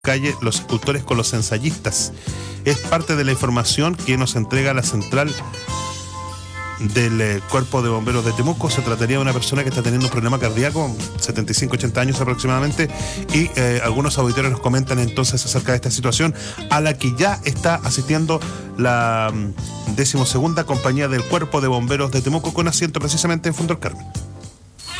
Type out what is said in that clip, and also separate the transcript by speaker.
Speaker 1: calle Los Escultores con los ensayistas. Es parte de la información que nos entrega la central del Cuerpo de Bomberos de Temuco. Se trataría de una persona que está teniendo un problema cardíaco, 75-80 años aproximadamente, y algunos auditores nos comentan entonces acerca de esta situación, a la que ya está asistiendo la 12ª compañía del Cuerpo de Bomberos de Temuco, con asiento precisamente en Fundo del Carmen.